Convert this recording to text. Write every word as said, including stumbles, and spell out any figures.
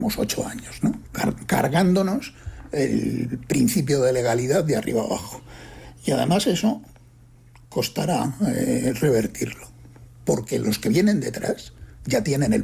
ocho años, ¿no? Car cargándonos el principio de legalidad de arriba abajo. Y además eso costará eh, revertirlo, porque los que vienen detrás ya tienen el